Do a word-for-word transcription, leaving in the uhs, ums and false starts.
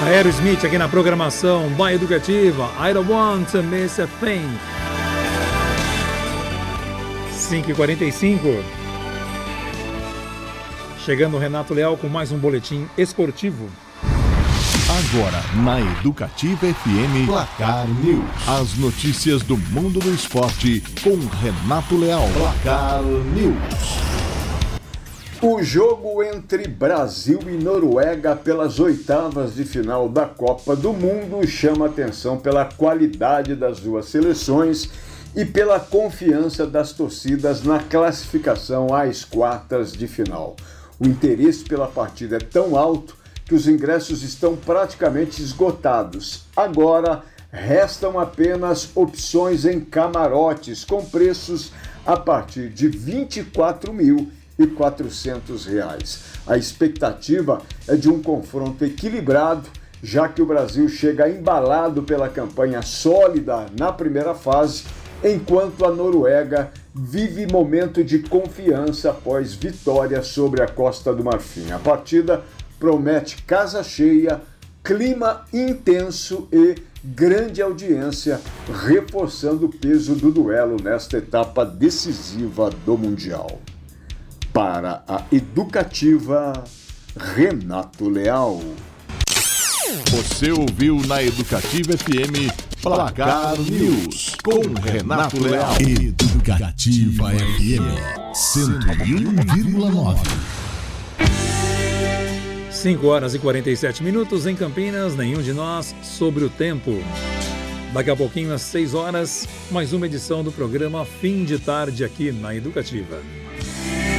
Aerosmith aqui na programação da Educativa. I don't want to miss a thing. cinco e quarenta e cinco. Chegando o Renato Leal com mais um boletim esportivo. Agora, na Educativa F M, Placar News. As notícias do mundo do esporte com Renato Leal. Placar News. O jogo entre Brasil e Noruega pelas oitavas de final da Copa do Mundo chama atenção pela qualidade das duas seleções e pela confiança das torcidas na classificação às quartas de final. O interesse pela partida é tão alto que os ingressos estão praticamente esgotados. Agora, restam apenas opções em camarotes com preços a partir de vinte e quatro mil e quatrocentos reais. A expectativa é de um confronto equilibrado, já que o Brasil chega embalado pela campanha sólida na primeira fase, enquanto a Noruega vive momento de confiança após vitória sobre a Costa do Marfim. A partida promete casa cheia, clima intenso e grande audiência, reforçando o peso do duelo nesta etapa decisiva do Mundial. Para a Educativa, Renato Leal. Você ouviu na Educativa F M Placar News com Renato Leal. Educativa F M cento e um vírgula nove. cinco horas e quarenta e sete minutos em Campinas, nenhum de nós sobre o tempo. Daqui a pouquinho, às seis horas, mais uma edição do programa Fim de Tarde aqui na Educativa.